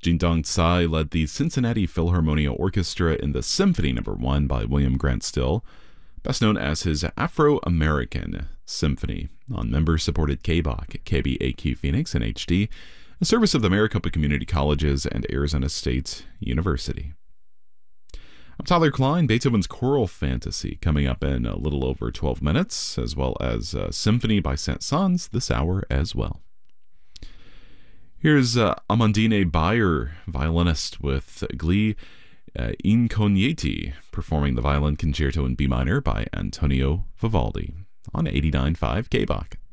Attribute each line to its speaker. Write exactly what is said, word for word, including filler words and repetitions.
Speaker 1: Jindong Tsai led the Cincinnati Philharmonia Orchestra in the Symphony Number One by William Grant Still, best known as his Afro-American Symphony, on member-supported K B O C, K B A Q Phoenix, and H D, a service of the Maricopa Community Colleges and Arizona State University. I'm Tyler Klein. Beethoven's Choral Fantasy coming up in a little over twelve minutes, as well as uh, Symphony by Saint-Saëns this hour as well. Here's uh, Amandine Bayer, violinist with Gli uh, Incogniti, performing the Violin Concerto in B minor by Antonio Vivaldi on eighty-nine point five K B O C.